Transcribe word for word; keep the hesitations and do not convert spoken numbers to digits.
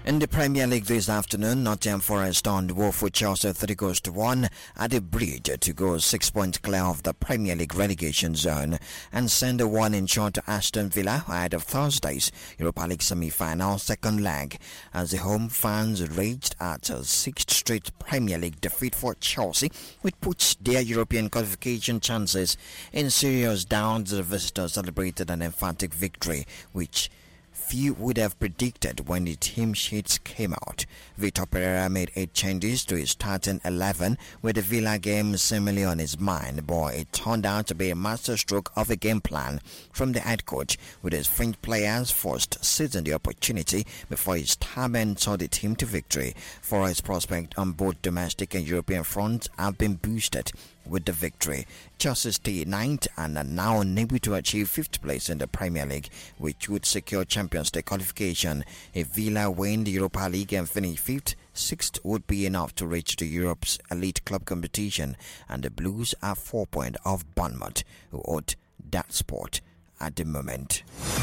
In the Premier League this afternoon, Nottingham Forest on the Woeful Chelsea three goals to one at the bridge to go six points clear of the Premier League relegation zone and send a one in short to Aston Villa ahead of Thursday's Europa League semi-final second leg as the home fans raged at a sixth straight Premier League defeat for Chelsea, which puts their European qualification chances in serious doubt. The visitors celebrated an emphatic victory, which few would have predicted when the team sheets came out. Vitor Pereira made eight changes to his starting eleven with the Villa game seemingly on his mind, but it turned out to be a masterstroke of a game plan from the head coach, with his French players first seizing the opportunity before his starmen saw the team to victory. For his prospect on both domestic and European fronts have been boosted with the victory. Chelsea stay ninth and are now unable to achieve fifth place in the Premier League, which would secure Champions League qualification. If Villa win the Europa League and finish fifth, sixth would be enough to reach the Europe's elite club competition, and the Blues are four points off Bournemouth, who hold that spot at the moment.